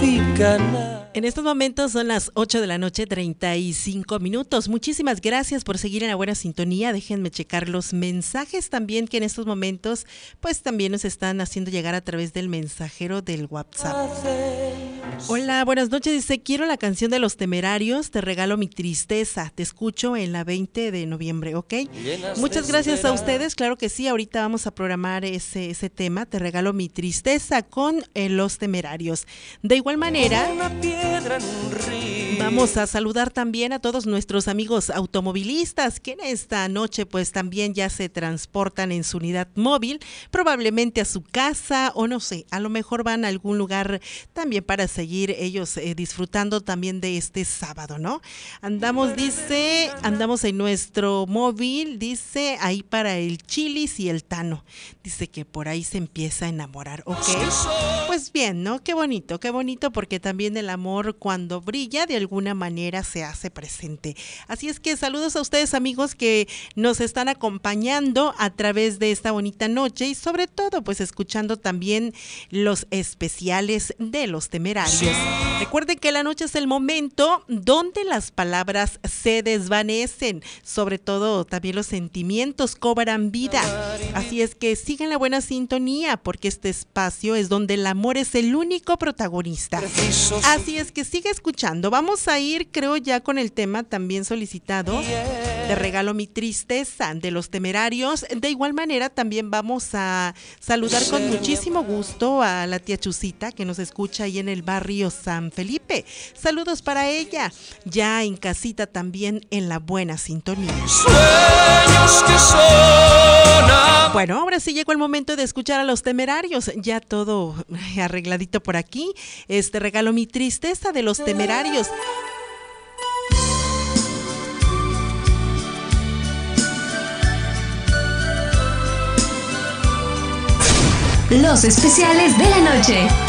significa nada. En estos momentos son las 8 de la noche, 35 minutos. Muchísimas gracias por seguir en la buena sintonía. Déjenme checar los mensajes también que en estos momentos pues también nos están haciendo llegar a través del mensajero del WhatsApp. Hola, buenas noches. Dice, quiero la canción de Los Temerarios, Te regalo mi tristeza. Te escucho en la 20 de noviembre, ¿ok? Muchas gracias a ustedes. Claro que sí, ahorita vamos a programar ese tema, Te regalo mi tristeza, con Los Temerarios. De igual manera, vamos a saludar también a todos nuestros amigos automovilistas que en esta noche pues también ya se transportan en su unidad móvil, probablemente a su casa o no sé, a lo mejor van a algún lugar también para seguir ellos disfrutando también de este sábado, ¿no? Andamos en nuestro móvil, dice, ahí para el Chilis y el Tano. Dice que por ahí se empieza a enamorar, ¿ok? Pues bien, ¿no? Qué bonito porque también el amor cuando brilla de alguna manera se hace presente. Así es que saludos a ustedes amigos que nos están acompañando a través de esta bonita noche y sobre todo pues escuchando también los especiales de Los Temerarios. Recuerden que la noche es el momento donde las palabras se desvanecen, sobre todo también los sentimientos cobran vida. Así es que sigan la buena sintonía porque este espacio es donde el amor es el único protagonista. Así es que sigue escuchando. Vamos a ir, creo, ya con el tema también solicitado, Te regalo mi tristeza, de Los Temerarios. De igual manera también vamos a saludar con muchísimo gusto a la tía Chusita que nos escucha ahí en el barrio San Felipe. Saludos para ella, ya en casita también en la buena sintonía. Bueno, ahora sí llegó el momento de escuchar a Los Temerarios. Ya todo arregladito por aquí. Te regalo mi tristeza, de Los Temerarios. Los especiales de la noche.